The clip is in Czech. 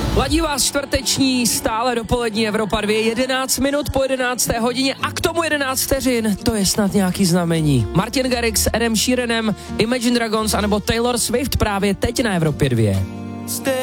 Ladí vás čtvrteční, stále dopolední Evropa 2, 11 minut po 11. hodině a k tomu 11 vteřin, to je snad nějaký znamení. Martin Garrix s Edem Sheeranem, Imagine Dragons anebo Taylor Swift právě teď na Evropě 2.